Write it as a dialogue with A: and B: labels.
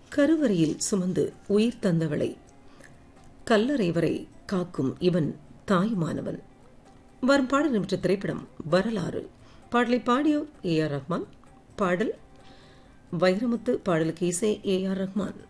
A: கருவறையில் சுமந்து உயிர் தந்தவளை கல்லறை வரை காக்கும் இவன் தாயுமானவன். வரும் பாடல் நிமிட்ட திரைப்படம் வரலாறு. பாடலை பாடியோர் AR ரஹ்மான். பாடல் வைரமுத்து. பாடலுக்கு இசை AR ரஹ்மான்.